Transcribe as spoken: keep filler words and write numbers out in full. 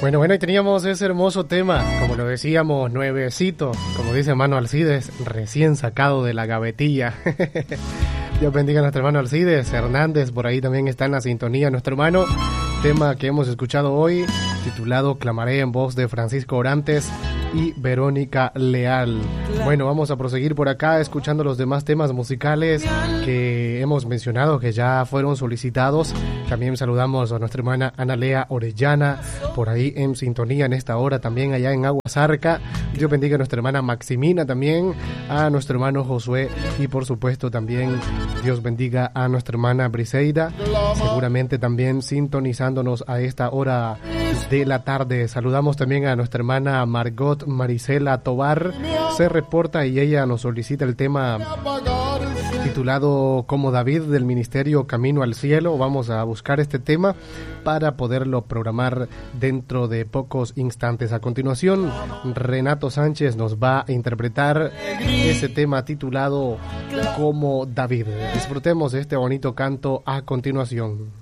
Bueno, bueno, y teníamos ese hermoso tema, como lo decíamos, nuevecito, como dice hermano Alcides, recién sacado de la gavetilla. Dios bendiga a nuestro hermano Alcides Hernández, por ahí también está en la sintonía nuestro hermano. Tema que hemos escuchado hoy, titulado Clamaré, en voz de Francisco Orantes y Verónica Leal. Bueno, vamos a proseguir por acá escuchando los demás temas musicales que hemos mencionado, que ya fueron solicitados. También saludamos a nuestra hermana Analea Orellana, por ahí en sintonía en esta hora, también allá en Aguasarca. Dios bendiga a nuestra hermana Maximina también, a nuestro hermano Josué y por supuesto también Dios bendiga a nuestra hermana Briseida, seguramente también sintonizándonos a esta hora de la tarde. Saludamos también a nuestra hermana Margot Marisela Tobar, se reporta y ella nos solicita el tema titulado Como David del Ministerio Camino al Cielo. Vamos a buscar este tema para poderlo programar dentro de pocos instantes. A continuación, Renato Sánchez nos va a interpretar ese tema titulado Como David. Disfrutemos de este bonito canto a continuación.